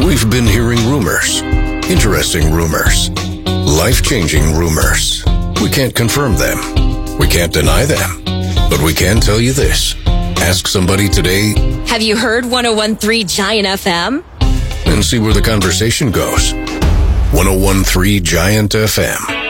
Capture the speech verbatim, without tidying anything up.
We've been hearing rumors. Interesting rumors. Life-changing rumors. We can't confirm them. We can't deny them. But we can tell you this. Ask somebody today. Have you heard one oh one point three Giant F M? And see where the conversation goes. one oh one point three Giant F M.